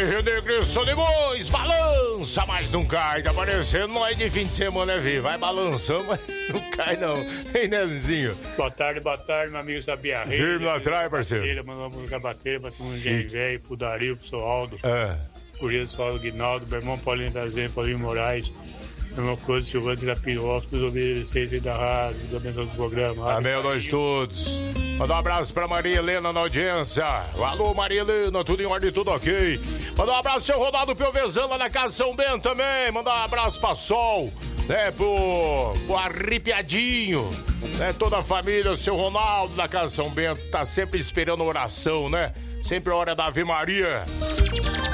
Rio Negro, Solimões, balança, mas não cai. Tá parecendo nós de fim de semana, viu? Vai balançando, mas não cai não. Hein, Nezinho? Boa tarde, meu amigo Sabia Rei. Firme lá atrás, parceiro. Mandou uma música baceira pra todo mundo de velho, pro Dario, pro seu Aldo. Por isso, Aldo Guinaldo, meu irmão Paulinho da Zen, Paulinho Moraes. Meu irmão Clóvis Silvano de Pirós, os obedecentes da rádio, da abençoa do programa. Amém a nós todos. Manda um abraço pra Maria Helena na audiência. Alô, Maria Helena, tudo em ordem, tudo ok. Manda um abraço pro seu Ronaldo Piovesan lá na Casa São Bento também. Manda um abraço pra Sol, né, pro Arrepiadinho, né, toda a família, o seu Ronaldo da Casa São Bento, tá sempre esperando oração, né? Sempre a hora da Ave Maria.